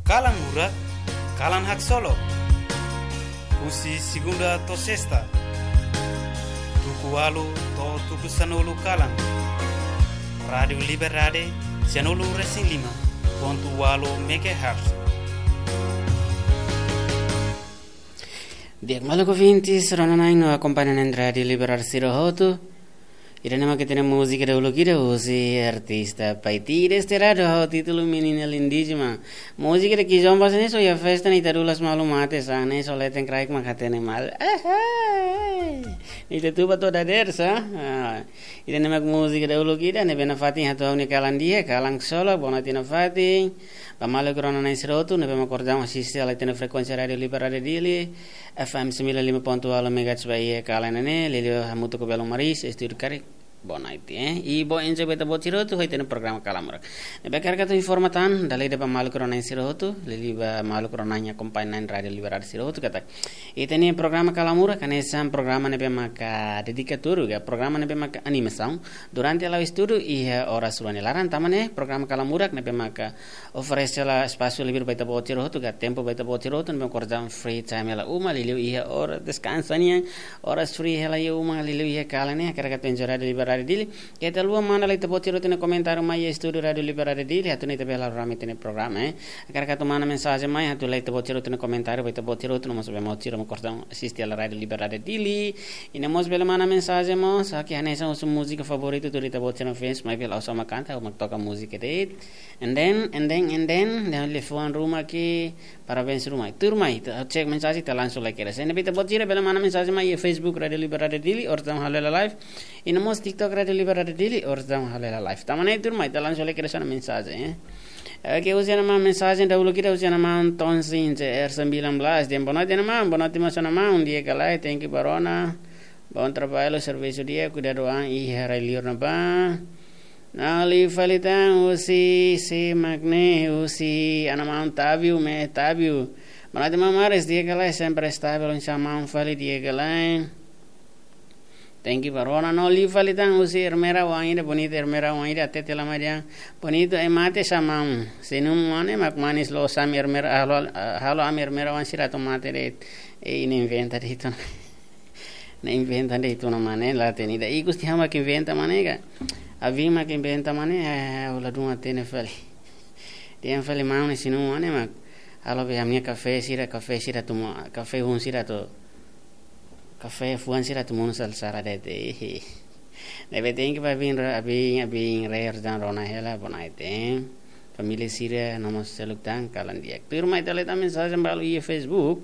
Kalan Murak, Kalan Hak Solo, Usi Segunda to Sexta, Tuku Walu to Tuku Sanulu Kalan, Radio Liberade, Sanulu Racing Lima, ponto Walu Megahertz. Diak malu vintis ronanain no acompanhan Radio Liberar Sirohotu. Ira nama que tenemos música de Uluquira, usi artista paitira este radio título menina lindíssima. Música de Kizom basa nisso e a festa ni tarulas malumates, né? Só le tem craik makatene mal. Ni tuba toda dersa. Ira nama música de Uluquira, ne bena fatin hatu ni kalandia, kalang solo, bona tina fatin. Pamalo corona na Sirohotu, ne bema cordão assiste ala tena frequência Radio Liberare dili. FM 95.1 MHz Bahia kalanane, lelio hamuto ko belong maris, estúdio cari. Boa noite, E bo enjoy beta bo Sirohotu, hoy teno programa Kalamurak. Nebe karka tu informatan, dalai de malu corona Sirohotu, leli ba malu corona nya kompainan Radio Liberar Sirohotu kata. E teni programa Kalamurak, kanesam programa nebe maka dedicatoru, ga programa nebe maka animação. Durante a estudo e hora suane laran tamane programa Kalamurak nebe maka oferece la espaço livre beta bo Sirohotu, ga tempo beta bo Sirohotu, nebe cordão free time la uma lelio e hora descansania, horas free ela e uma lelio e kalane, karka tu enjoy Radio Liberar dili kita luar mana lagi tepot ciro tene komentar mai studio Radio Liberare dili hatu ni tebela rame tene programa agar katu mana mensagem mai hatu lagi tepot ciro tene komentar vai tepot ciro tu namos bemo ciro mo cortão assistir alla Radio Liberare dili ina mos bela mana mensagem mos aqui hanesa os música favorito tu tepot ciro fans mai bela sama canta ou toca música dele and then dan telefon rumah aqui parabéns rumah turmai check mensagem te lanço like era sene beta bot ciro bela mana mensagem mai Facebook Radio Liberare dili or tam halela live ina mos TikTok Radio Liberare dili or dam halela live tamane turmai talan sole kresana mensagem que usa nama mensagem da Uluquira usa nama tonsin R19 dia bonate nama bonate mas nama dia kalai thank you barona bom trabalho serviço dia cuidado an e relior napa nali falitan usi si magne usi anama tabiu me tabiu bonate mamares dia kalai sempre estável em chamam fali dia kalai. Thank you Barona no li falitan usi hermera waire bonita hermera waire atete la maria bonito e mate samam sinum mane makmanis lo sam hermera halo am hermera wan sirato mate re e in inventa dito ne inventa dito no mane la tenida e gusti hama che inventa manega avima che inventa mane o la duma tene fali tien fali mane sinum mane mak halo be amnia caffè sira tu caffè un sirato Café fuan sira tu mun sal sara de deve tem que vai vir rare dan rona hela bonaite família sira nomos seluktan kalan dia tur mai tele ta mensagem balu e Facebook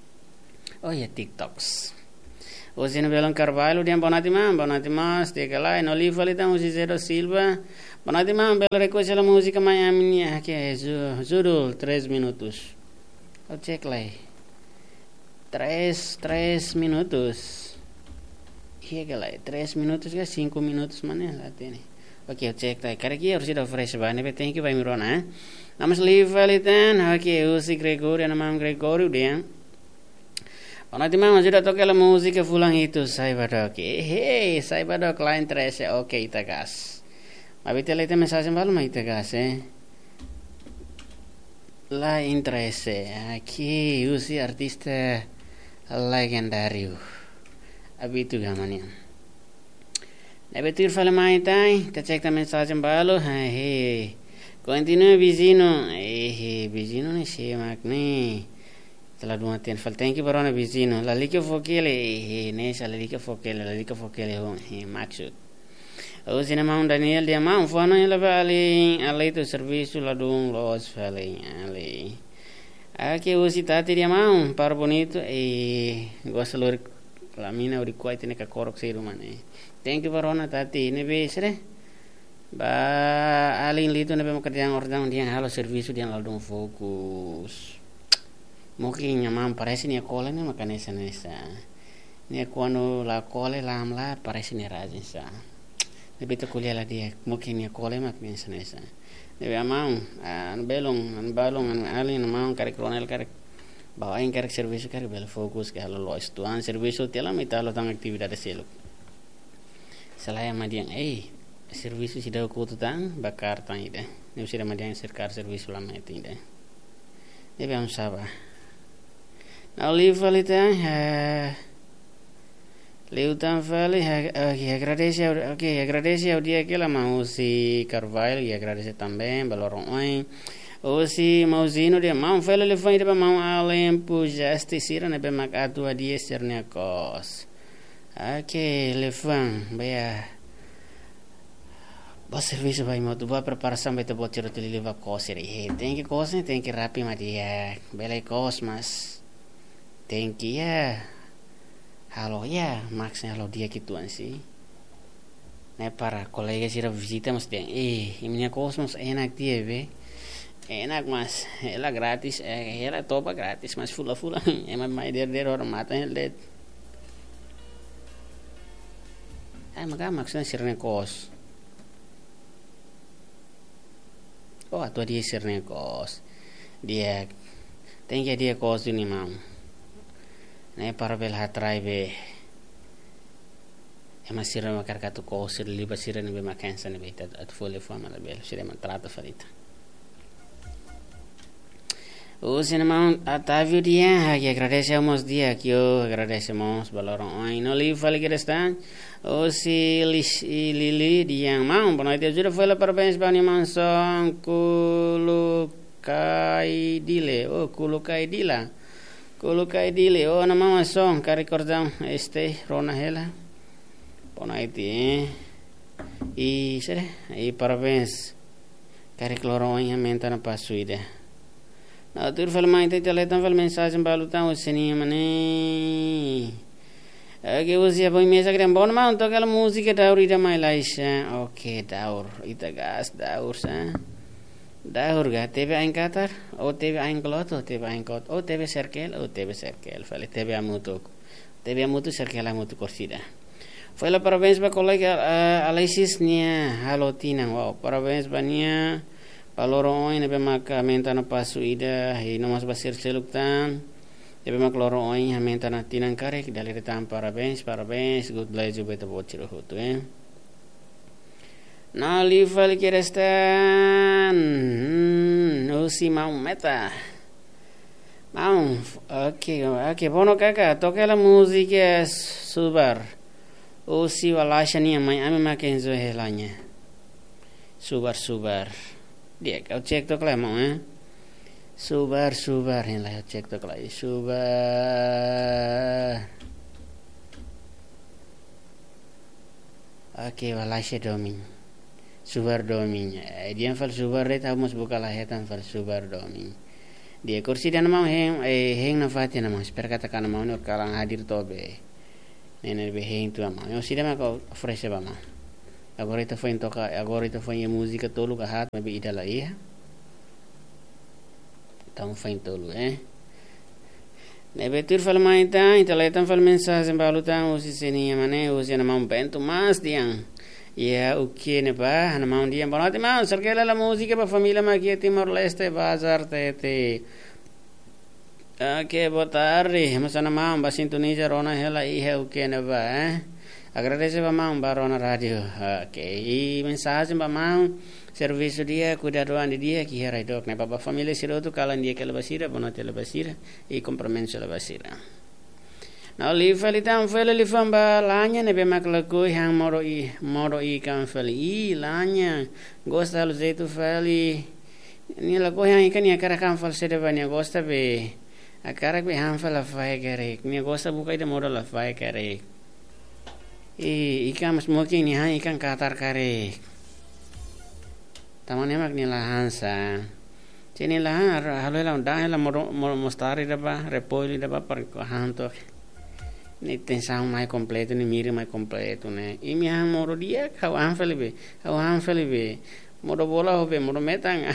ya TikToks Osina belon Carvalho dia bonati mas te kala no li falita usi zero Silva bonati mam belo request la música Miami aqui é Zurul 3 minutos o check lá 3 minutos. Iya galai 3 minutos ke 5 minutos mana lah tini. Oke cek tay. Karena kia harus sudah fresh banget. Thank you Pak Mirona. Nama sleeve valitan. Oke usi Gregorio nama Gregorio dia. Nanti mama sudah toke la musika fulang itu saya pada oke. Saya pada client 3 oke ita gas. Mabite lete mensagem balu mai ita gas La interesse. Aqui usi artista legendário abitu gamania nebetur fala mai tai ta cek ta mensagem balu continue vicino vicino ne semak ne telah dua ten fal thank you barona vicino la like fokele ne sa la like fokele ho maksud o cinema Daniel dia mau fano la vale alla itu serviço la dum los fale ali Aqui usi tati dia mau par bonito e gosta lor la mina uri kuai tene ka korok sei rumane thank you barona tati ne besre ba alin lito ne be makerjaan ordang dia halo serviço dia ladung fokus mungkin nyamam parece ni cola ne makane sanesa ne quando la cola la parece ni rajensa ne bito kuliah la dia mungkin ni cola makane sanesa Deve amang an balong an alin amang karek ronel karek bawain karek serviço karek bel fokus ke halo lois tuan serviço tela mitalo tang aktividade seluk salaya madiang serviço sida ko tutang bakar tang ide ne usira madiang serkar serviço la meting de Devemos saber. Now leave valita Leutan Valley, agradece ao dia que ela se Carvalho e agradece também Balorong ou se Mauzino de mão fala ele foi de mão além por justiça ne bem magado a dia Serniakos. Ok, lefan baya bom serviço vai moto boa preparação vai te botar o levar coisa tem que rápido mas dia bela cosmas tem que halo ya maksudnya halo dia gituan sih nah para kolega sih visita mas dia ini cosmos enak dia be enak mas ela gratis ela topa gratis mas fula emang mai der orang mata lihat maka maksudnya sirne kos atau dia sirne kos dia tinggi dia kos ini mau nah para bel hatrai be emas sirne makar katu kos liba sirne be makan sana be at fole fama la bel sirne mantrata farita Senão Otávio dia que agradecemos dia que agradecemos balorong no li fale que está se Lili dia mau boa noite jura foi lá parabéns para animação son Kulukai dile na mama song ka recordão este Rona Hela boa noite e parabéns ka reclorong menta na pasuida na tur falmai te teletan fal mensagem balutan o sininha mane que você põe mesa grande bom mas então aquela música daur ida mai laisha ok daur ita gas daur daur ga teve ain katar ou teve ain klot ou teve ain kot ou teve cerkel fale teve amuto cerkel amuto corsida foi lá parabéns para colega Alexis nia halotina wow parabéns bania Palorong ini bemak menta na pasu ida hi nomas basir seluktan de bemak lorong ha menta na tinang karek dali retam parabéns good bless you beta bociro hutu na lival kirestan usi mau meta mau okay bono kaka toca la música subar usi walashania mai ame makenzo helanya subar dia kau cek tu kalau mau subar ni lah cek tu kalau subar okay walashe doming subar doming dia fal subar re tahu mus buka lahetan fal subar doming dia kursi dan mau heng na fati na mau spare katakan mau ni orang hadir tobe nenek be heng tu mau yo sida kau fresh ba mau agora ita foi em música tolo ka hat mabi ida la ia tão foi tolo nebe tur fal maita italetan fal mensagem balutan usi senia mane usi na mau bento mas diang ya o que ne ba na mau diang bonate mau cercala la música pa família ma aqui Timor Leste bazar tete que boa tarde mas na mau ba sintonia Rona Hela ia o que ne ba Agradece Bamang Barona Radio. Okay, mensagem Bamang serviço dia cuidador dia que era dok na baba família siroto kalan dia que basira bonate basira e compromisso basira. Na li falitam fele li famba lanya ne be maklaku hang moro i kan feli lanya gosta lo zetu feli ni la ko hang ikan ya kara kan fal sede banya gosta be akara be hang fala fai gerek ni gosta bukai de moro la fai gerek ikan mas mungkin ni ikan katar kare taman emak ni lahan sa sini lahan halo la undang la mostari daba repoli daba par hanto ni tensão mais completo ni mira mais completo né e minha moro dia kau anfelibe moro bola hobe moro metang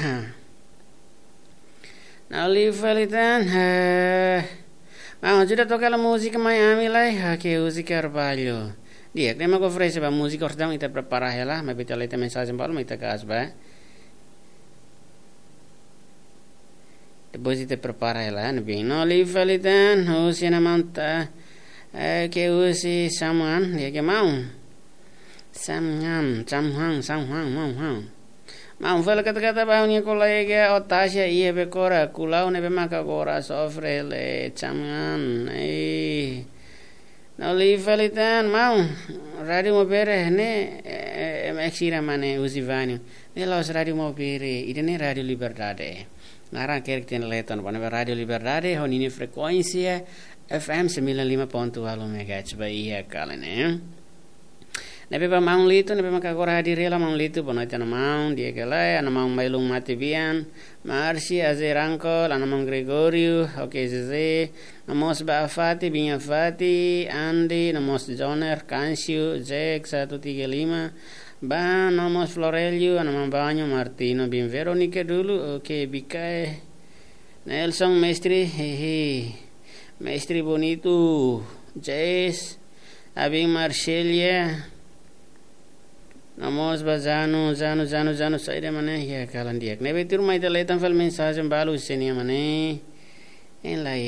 na li felitan sudah toca la música Miami lá que usi Carvalho dia que me oferece a música ordem ita prepara ela me beta leite mensagem para me ita casba depois ita prepara ela no bem no li felitan usi na manta que usi saman dia que mau samhang Ma un fel kata ba unia kolega o tasha ia be kora kulau ne be maka kora sofre le chaman no li felitan mau radio mo bere ne exira mane usivani ne los radio mo bere idene radio liberdade ngarang kerkten leton bana radio liberdade honini frekuensia FM 95.8 MHz ba ia kalene Nebe ba maung litu, nebe maka kora hadiri la maung litu, pono ita na maung, dia kelai, ana maung mailung mati bian, Marsi, Aze Rangkol, ana maung Gregorio, oke Zeze, namos ba Afati, Binya Fati, Andi, namos Joner, Kansiu, Zek, 135, ba namos Florelio, ana maung Banyo, Martino, Bin Veronica dulu, oke Bikae, Nelson, Mestri, hehe, Mestri Bonito, Jess, Abing Marcelia, Namos ba Zanu saide mane ya kalan diak. Nebe tur mai tele tan fel mensagem balu senia mane. En la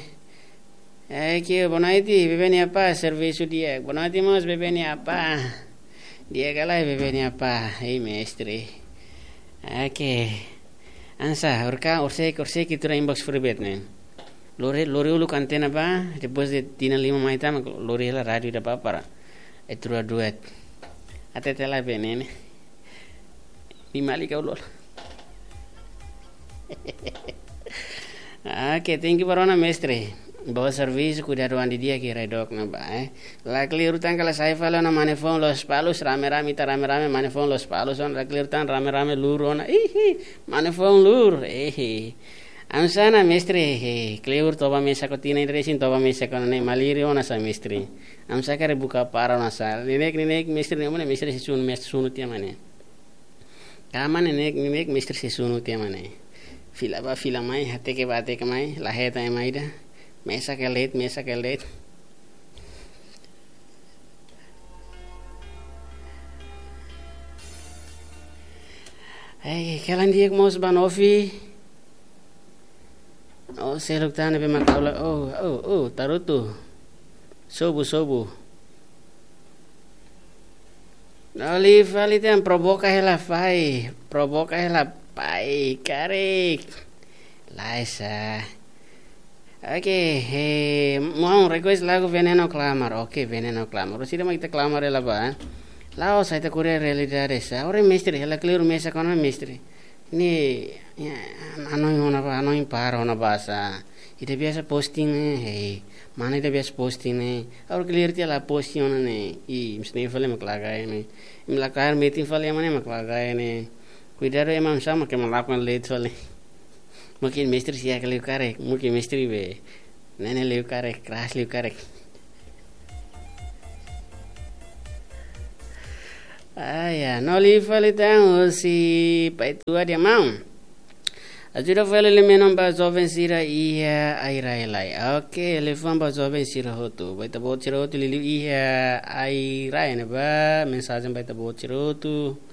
que bonaiti bebeni apa serviço dia. Bonaiti mas bebeni apa. Dia kalai bebeni apa. Ei mestre. Que ansa orse que tura inbox furbet nen. Lore ulu antena ba. Depois de tina 5 mai tam lore la radio da papara. Etura duet. Atete la venene mi malika ulol que thank you barona mestre bawa serviço cuidado andi dia que redok na ba la clear tan kala sai fala na manefon los palos rame manefon los palos on la clear tan rame lurona manefon lur Ansana mestre clear toba mesa kotina resin toba mesa konane maliri ona sa mestre amsa kare buka para nasa ninek mestre nemane mestre sunu tia mane kamane ninek mestre sunu tia mane fila mai hate ke bate ke mai la heta mai da mesa ke let kalan diek mos banofi seluk tane be makaula tarutu sobu Noli falitan provoca hela pai karek laisa mau request lagu veneno clamor veneno clamor sida magita clamor ela ba lao sa ita kuria realidade sa ore mestre hela clear mesa kono mestre ni anoin paro na basa ita biasa posting mana ita biasa posting aur clear tia la posting ne mesti fale maklagai ne imlakar meeting fale mane maklagai ne cuidado emang sama que melakukan late fale mungkin mestri sia kali karek mungkin mestri be nene liu karek keras liu karek no li fale tang si paitua dia mau Ajuda fale le menon ba jovem sira ia aira elai. Le fan ba jovem sira hotu. Baita bot sira hotu lili ia aira ne ba mensagem baita bot sira hotu.